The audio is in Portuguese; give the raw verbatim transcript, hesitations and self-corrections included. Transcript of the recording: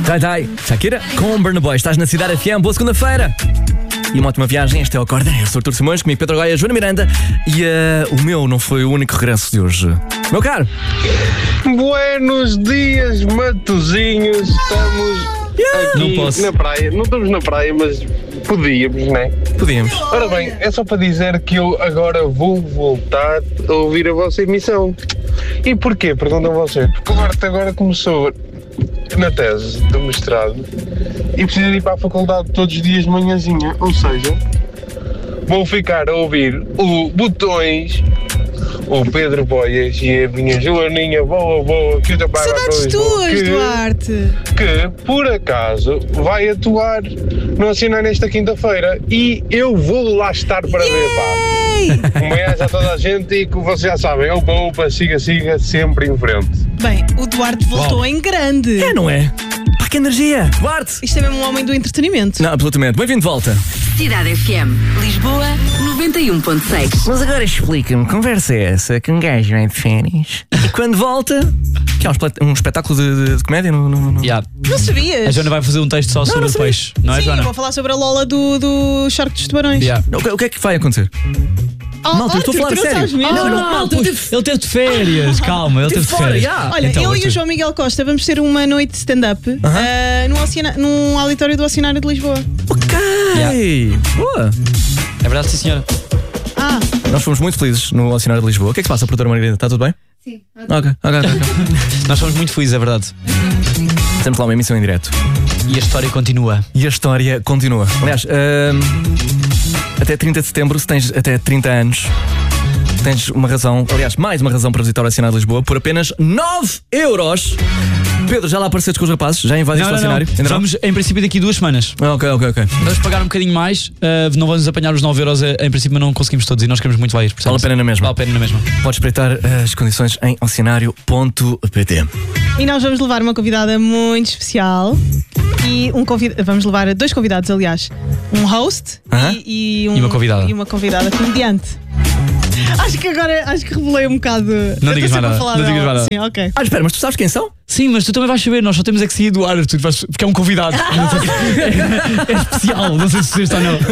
Tai Tai, Shakira com Burna Boy. Estás na Cidade F M, boa segunda-feira. E uma ótima viagem, este é o Acorda. Eu sou Artur Simões, comigo Pedro Goia, Joana Miranda. E uh, o meu não foi o único regresso de hoje. Meu caro. Buenos dias, Matosinhos. Estamos Yeah. aqui Não posso. na praia. Não estamos na praia, mas podíamos, não é? Podíamos. Ora bem, é só para dizer que eu agora vou voltar a ouvir a vossa emissão. E porquê? Perguntam vocês. Porque o Bart agora começou na tese do mestrado e precisa ir para a faculdade todos os dias de manhãzinha. Ou seja, vou ficar a ouvir o Botões, o Pedro Boias e a minha Joaninha boa, boa, que o teu pai vai para Saudades Lisboa, tuas, que, Duarte. que, por acaso, vai atuar no Assinar nesta quinta-feira e eu vou lá estar para ver, pá. Um beijo a toda a gente e que vocês já sabem, opa, opa, siga, siga, sempre em frente. Bem, o Duarte voltou Uau. em grande. É, não é? Pá, que energia. Duarte. Isto é mesmo um homem do entretenimento. Não, absolutamente. Bem-vindo de volta. Cidade F M, Lisboa, noventa e um ponto seis. Mas agora explica-me, que conversa é essa que um gajo vem de férias e quando volta, que é um, espet- um espetáculo de, de- de comédia no... no, no... Yeah. Não sabias? A Joana vai fazer um texto só sobre não o sabia. peixe, não é, Sim, Joana? eu vou falar sobre a Lola do, do Shark dos Tubarões. Yeah. O que, o que é que vai acontecer? Oh, Malta, eu estou a falar tu não sério. sabes mesmo. Não, não, Ah, malta, pois, eu tive- ele teve de férias, calma, ele Tive teve de fora, férias. já. Olha, Então, eu e Arthur. o João Miguel Costa vamos ter uma noite de stand-up ah, no Oceana- num auditório do Oceanário de Lisboa. Ok. Boa. É verdade, sim, senhora. Ah, Nós fomos muito felizes no Oceanário de Lisboa. O que é que se passa, produtora Margarida? Está tudo bem? sim. Ok, ok, ok. okay. Nós somos muito felizes, é verdade. Temos lá uma emissão em direto. E a história continua. E a história continua. Aliás, hum, até trinta de setembro, se tens até trinta anos, tens uma razão, aliás, mais uma razão para visitar o Oceanário de Lisboa por apenas nove euros. Pedro, já lá apareceste com os rapazes? Já invadiste Não, o não, não. Oceanário? Ainda Vamos, em princípio, daqui duas semanas. não? Ok, ok, ok. Vamos pagar um bocadinho mais, uh, não vamos apanhar os nove euros, uh, em princípio não conseguimos todos e nós queremos muito lá ir. Portanto, Vale a pena na mesma. Vale a pena na mesma. Podes espreitar as condições em oceanário ponto pt. E nós vamos levar uma convidada muito especial. E um convid... vamos levar dois convidados, aliás. Um host Aham. e, e, um... E uma convidada. E uma convidada comediante. Acho que agora acho que revelei um bocado. Não Eu digas estou sempre mais nada, a falar não digas dela. mais nada. Sim, ok. Ah, espera, mas tu sabes quem são? Sim, mas tu também vais saber, nós só temos é que sair do ar, tu vais- porque é um convidado. É especial, não sei se vocês estão ou não.